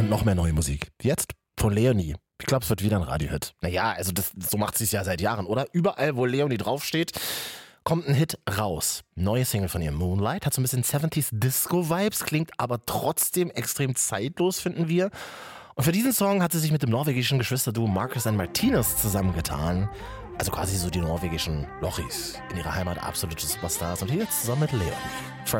Und noch mehr neue Musik. Jetzt von Leonie. Ich glaube, es wird wieder ein Radiohit. Naja, also so macht sie es ja seit Jahren, oder? Überall, wo Leonie draufsteht, kommt ein Hit raus. Neue Single von ihr, Moonlight, hat so ein bisschen 70s Disco-Vibes, klingt aber trotzdem extrem zeitlos, finden wir. Und für diesen Song hat sie sich mit dem norwegischen Geschwisterduo Marcus and Martinus zusammengetan. Also quasi so die norwegischen Lochis. In ihrer Heimat absolute Superstars. Und hier zusammen mit Leonie.